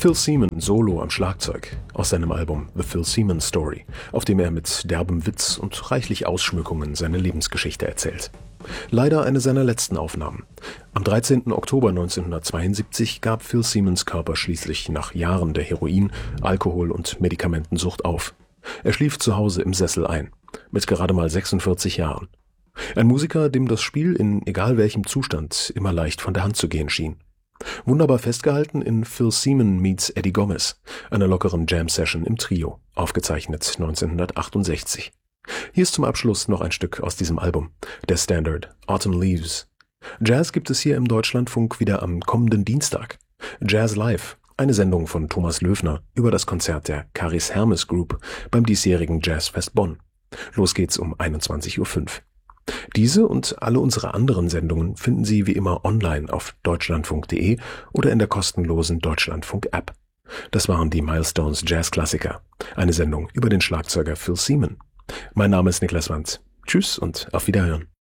Phil Seaman solo am Schlagzeug aus seinem Album The Phil Seaman Story, auf dem er mit derbem Witz und reichlich Ausschmückungen seine Lebensgeschichte erzählt. Leider eine seiner letzten Aufnahmen. Am 13. Oktober 1972 gab Phil Seamans Körper schließlich nach Jahren der Heroin-, Alkohol- und Medikamentensucht auf. Er schlief zu Hause im Sessel ein, mit gerade mal 46 Jahren. Ein Musiker, dem das Spiel in egal welchem Zustand immer leicht von der Hand zu gehen schien. Wunderbar festgehalten in Phil Seaman meets Eddie Gomez, einer lockeren Jam-Session im Trio, aufgezeichnet 1968. Hier ist zum Abschluss noch ein Stück aus diesem Album, der Standard Autumn Leaves. Jazz gibt es hier im Deutschlandfunk wieder am kommenden Dienstag. Jazz Live, eine Sendung von Thomas Löfner über das Konzert der Caris Hermes Group beim diesjährigen Jazzfest Bonn. Los geht's um 21:05 Uhr. Diese und alle unsere anderen Sendungen finden Sie wie immer online auf deutschlandfunk.de oder in der kostenlosen Deutschlandfunk-App. Das waren die Milestones Jazz-Klassiker, eine Sendung über den Schlagzeuger Phil Seaman. Mein Name ist Niklas Wanz. Tschüss und auf Wiederhören.